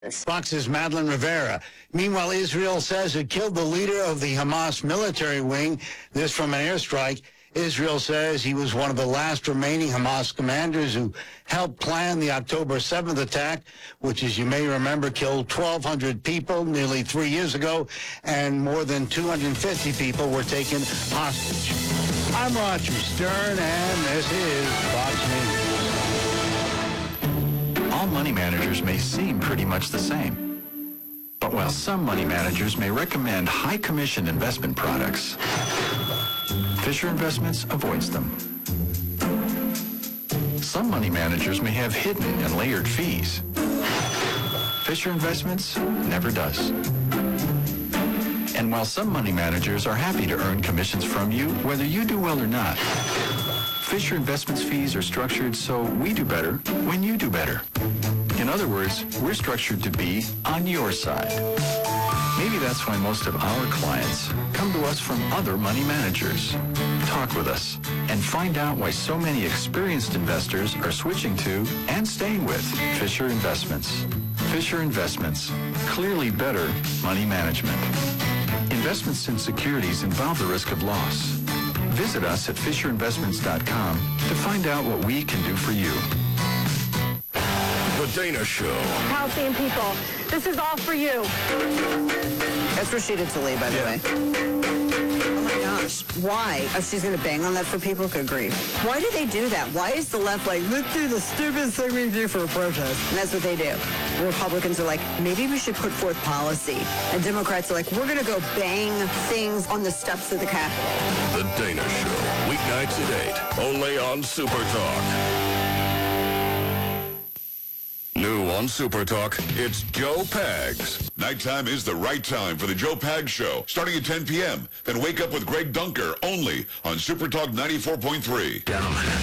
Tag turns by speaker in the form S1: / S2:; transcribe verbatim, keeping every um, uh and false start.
S1: Fox's Madeline Rivera. Meanwhile, Israel says it killed the leader of the Hamas military wing. This from an airstrike. Israel says he was one of the last remaining Hamas commanders who helped plan the October seventh attack, which, as you may remember, killed twelve hundred people nearly three years ago, and more than two hundred fifty people were taken hostage. I'm Roger Stern, and this is Fox News.
S2: All money managers may seem pretty much the same. But while some money managers may recommend high-commission investment products, Fisher Investments avoids them. Some money managers may have hidden and layered fees. Fisher Investments never does. And while some money managers are happy to earn commissions from you, whether you do well or not, Fisher Investments fees are structured so we do better when you do better. In other words, we're structured to be on your side. Maybe that's why most of our clients come to us from other money managers. Talk with us and find out why so many experienced investors are switching to and staying with Fisher Investments. Fisher Investments, clearly better money management. Investments in securities involve the risk of loss. Visit us at fisher investments dot com to find out what we can do for you.
S3: The Dana Show.
S4: Halcyon people, this is all for you.
S5: That's Rashida Tlaib, by the
S3: Yeah.
S5: way. Oh my gosh. Why? Oh, she's going to bang on that for people? Good grief. Why do they do that? Why is the left like, let's do the stupidest thing we do for a protest? And that's what they do. The Republicans are like, maybe we should put forth policy. And Democrats are like, we're going to go bang things on the steps of the Capitol.
S3: The Dana Show. Weeknights at eight. Only on Super Talk. New on Super Talk, it's Joe Pags.
S6: Nighttime is the right time for the Joe Pags Show, starting at ten p.m. Then wake up with Greg Dunker only on Super Talk ninety-four point three.
S2: Gentlemen.